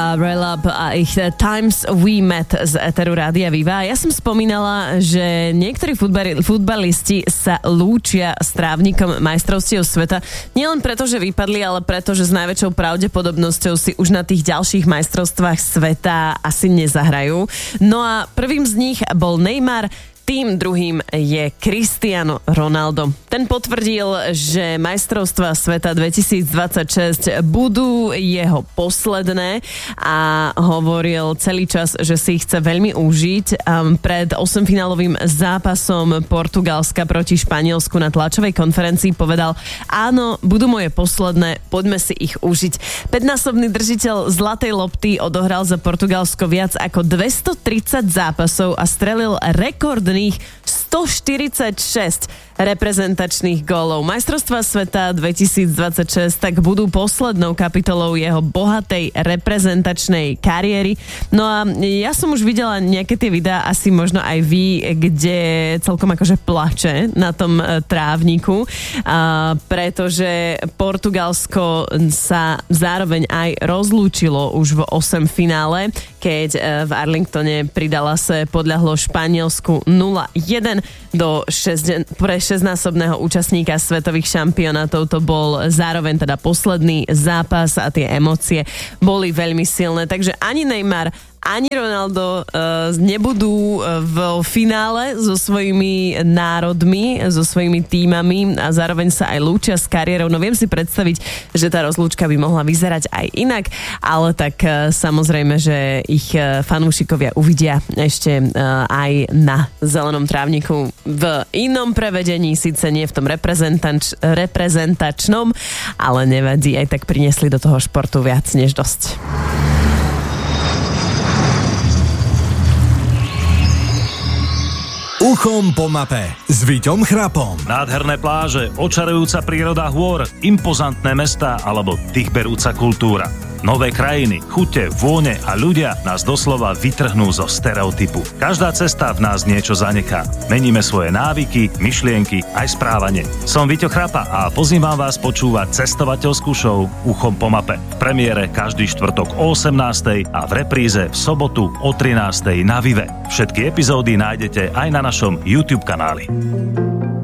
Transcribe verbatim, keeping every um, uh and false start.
a Relab a ich Times We Met z Eteru Rádia Viva. Ja som spomínala, že niektorí futbali, futbalisti sa lúčia s trávnikom majstrovstiev sveta. Nielen preto, že vypadli, ale preto, že s najväčšou pravdepodobnosťou si už na tých ďalších majstrovstvách sveta asi nezahrajú. No a prvým z nich bol Neymar, tým druhým je Cristiano Ronaldo. Ten potvrdil, že majstrovstvá sveta dvetisícdvadsaťšesť budú jeho posledné a hovoril celý čas, že si ich chce veľmi užiť. Pred osemfinálovým zápasom Portugalska proti Španielsku na tlačovej konferencii povedal: áno, budú moje posledné, poďme si ich užiť. Päťnásobný držiteľ zlatej lopty odohral za Portugalsko viac ako dvestotridsať zápasov a strelil rekordný stoštyridsaťšesť reprezentačných gólov. Majstrovstvá sveta dvetisícdvadsaťšesť tak budú poslednou kapitolou jeho bohatej reprezentačnej kariéry. No a ja som už videla nejaké tie videá, asi možno aj vy, kde celkom akože plače na tom trávniku, a pretože Portugalsko sa zároveň aj rozlúčilo už v osem finále, keď v Arlingtone pridala sa podľahlo Španielsku nula jeden do šesť, pre šesťnásobného účastníka svetových šampionátov. To bol zároveň teda posledný zápas a tie emócie boli veľmi silné. Takže ani Neymar, ani Ronaldo uh, nebudú v finále so svojimi národmi, so svojimi tímami a zároveň sa aj lúčia s kariérou. No viem si predstaviť, že tá rozlúčka by mohla vyzerať aj inak, ale tak uh, samozrejme, že ich uh, fanúšikovia uvidia ešte uh, aj na zelenom trávniku v inom prevedení, síce nie v tom reprezentač- reprezentačnom, ale nevadí, aj tak priniesli do toho športu viac než dosť. Uchom po mape s Víťom Chrapom. Nádherné pláže, očarujúca príroda hôr, impozantné mestá alebo dýchberúca kultúra. Nové krajiny, chute, vône a ľudia nás doslova vytrhnú zo stereotypu. Každá cesta v nás niečo zanechá. Meníme svoje návyky, myšlienky, aj správanie. Som Víťo Chrapa a pozývam vás počúvať cestovateľskú show Uchom po mape. V premiére každý štvrtok o osemnástej a v repríze v sobotu o trinástej na Vive. Všetky epizódy nájdete aj na našom YouTube kanáli.